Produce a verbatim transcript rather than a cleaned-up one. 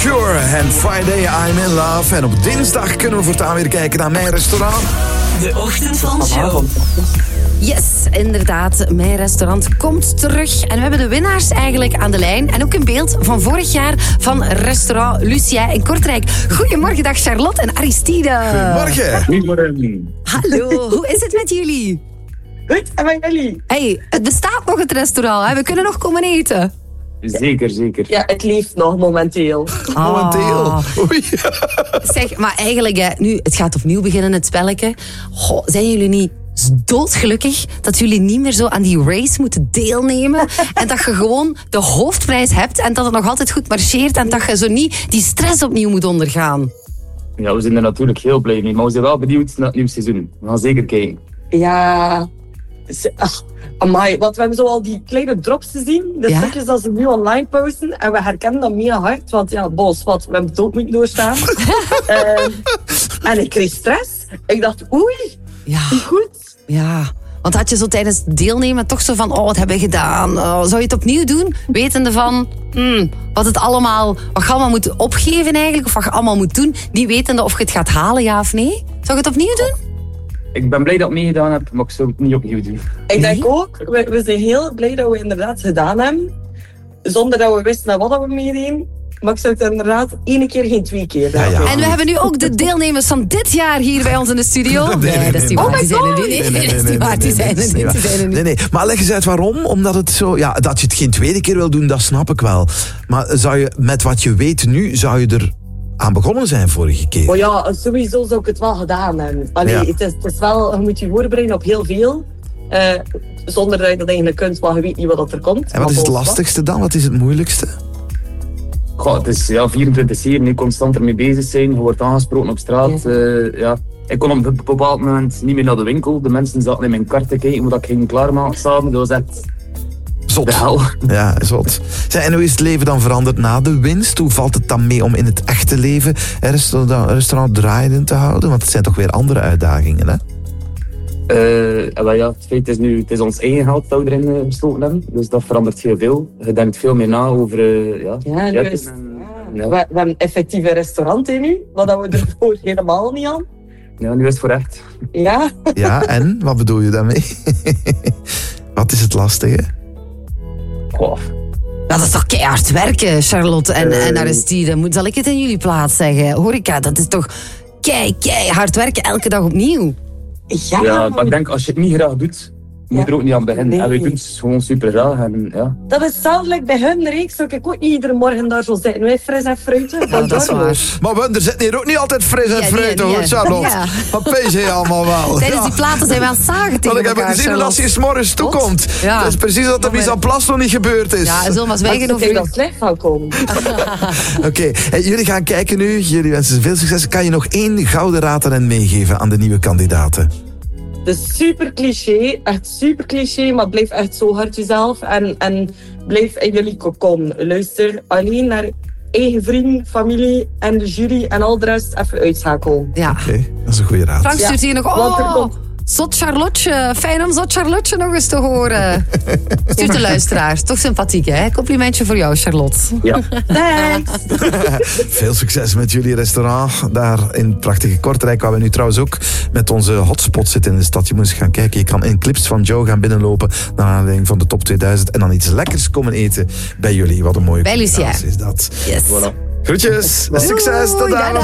Cure en Friday I'm in Love. En op dinsdag kunnen we voortaan weer kijken naar Mijn Restaurant. De ochtend van show. Yes, inderdaad. Mijn Restaurant komt terug. En we hebben de winnaars eigenlijk aan de lijn. En ook een beeld van vorig jaar van restaurant Lucia in Kortrijk. Goedemorgen, dag Charlotte en Aristide. Goedemorgen. Goedemorgen. Hallo, hoe is het met jullie? Goed, en met jullie? Hey, het bestaat nog het restaurant, hè? We kunnen nog komen eten. Zeker, zeker. Ja, het leeft nog momenteel. Momenteel. Oei. Zeg, maar eigenlijk, hè, nu, het gaat opnieuw beginnen, het spelletje. Goh, zijn jullie niet doodgelukkig dat jullie niet meer zo aan die race moeten deelnemen en dat je gewoon de hoofdprijs hebt en dat het nog altijd goed marcheert en dat je zo niet die stress opnieuw moet ondergaan? Ja, we zijn er natuurlijk heel blij mee, maar we zijn wel benieuwd naar het nieuwe seizoen. We gaan zeker kijken. Ja, ze- ach, amai, want we hebben zo al die kleine drops te zien, de Ja? stukjes dat ze nu online posten, en we herkennen dat mega hard, want ja, bos, wat, we hebben het ook moeten doorstaan. Ehm, en ik kreeg stress. Ik dacht, oei, Ja, niet goed. ja. Want had je zo tijdens het deelnemen toch zo van, oh, wat hebben we gedaan? Oh, zou je het opnieuw doen? Wetende van, hmm, wat het allemaal, wat je allemaal moet opgeven eigenlijk, of wat je allemaal moet doen, niet wetende of je het gaat halen, ja of nee? Zou je het opnieuw doen? Ik ben blij dat ik meegedaan heb, maar ik zou het niet opnieuw doen. Ik denk ook, we, we zijn heel blij dat we inderdaad gedaan hebben, zonder dat we wisten naar wat we meededen. Maar ik zou het inderdaad één keer, geen twee keer doen. Ja, ja. En we hebben nu ook de deelnemers van dit jaar hier bij ons in de studio. Nee, nee, Nee, dat is niet nee, waar. nee. Die zijn er niet. Nee, nee, Nee, dat is niet waar. Die zijn er niet. Die zijn er niet. Nee, nee. Maar leg eens uit waarom. Omdat het zo... Ja, dat je het geen tweede keer wil doen, dat snap ik wel. Maar zou je, met wat je weet nu, zou je er aan begonnen zijn vorige keer? Maar ja, sowieso zou ik het wel gedaan hebben. Allee, Ja. het, is, het is wel, je moet je voorbereiden op heel veel. eh, zonder dat je dat eigenlijk kunt, maar je weet niet wat dat er komt. En wat is het Maar lastigste dan? Wat is het moeilijkste? Goh, het is ja, vierentwintig zeven, nu constant ermee bezig zijn. Je wordt aangesproken op straat. Ja. Eh, ja. Ik kon op een bepaald moment niet meer naar de winkel. De mensen zaten in mijn kar te kijken omdat ik ging klaarmaken samen. Dat was echt Zot. de hel. Ja, zot. Zeg, en hoe is het leven dan veranderd na de winst? Hoe valt het dan mee om in het echte leven een restaurant, restaurant draaiende te houden? Want het zijn toch weer andere uitdagingen, hè? Eh, en wel ja, het feit is nu, het is ons eigen geld dat we erin eh, gestoken hebben. Dus dat verandert heel veel. Je denkt veel meer na over... eh, ja, Ja, nu ja, is, en- ja. ja. We, we hebben effectief een restaurant in nu, wat dat we ervoor helemaal niet aan. ja, nu is het voor echt. Ja, Ja, en? Wat bedoel je daarmee? Wat is het lastige? Goh. Dat is toch keihard werken, Charlotte en, Eh. en Aristide. Moet, zal ik het in jullie plaats zeggen? Horeca, dat is toch kei, keihard werken elke dag opnieuw. ja, Ja, maar ik denk, als je het niet graag doet, moet je Ja. er ook niet aan beginnen. Nee. En wij doen het gewoon super graag. En, ja. dat is zelfs like bij hun reeks, zou ik ook niet iedere morgen daar zo zitten. Wij fris en fruiten. Ja, dat is waar. Maar we, er zit hier ook niet altijd fris en Ja, fruit, nee, hoor, nee. Charlotte. Ja. Wat pees je allemaal wel? Tijdens Ja. die platen zijn we aan het zagen Want tegen ik heb elkaar, gezien dat als Charlotte. je 's morgens toekomt. Ja. Dat is precies wat er bij Mise Plas nog niet gebeurd is. Ja, zullen we maar Wij zwijgen gaan over over u. dat slecht van komen. Oké, hey, jullie gaan kijken nu. Jullie wensen veel succes. Kan je nog één gouden raad erin meegeven aan de nieuwe kandidaten? Het is super cliché, echt super cliché, maar blijf echt zo hard jezelf en, en blijf in jullie kokon. Luister alleen naar eigen vrienden, familie en de jury en al de rest even uitschakelen. Ja. Oké, dat is een goede raad. Frank stuurt hier nog, Want er oh, komt- zot Charlotte. Fijn om zot Charlotte nog eens te horen. Stuurt de luisteraar. Toch sympathiek, hè? Complimentje voor jou, Charlotte. Ja. Thanks! Veel succes met jullie restaurant daar in het prachtige Kortrijk, waar we nu trouwens ook met onze hotspot zitten in de stad. Je moet eens gaan kijken. Je kan in clips van Joe gaan binnenlopen naar aanleiding van de top tweeduizend en dan iets lekkers komen eten bij jullie. Wat een mooie Bij Lucia. combinatie is dat. Yes. Voilà. Groetjes, succes, tot Doei, daar. dada.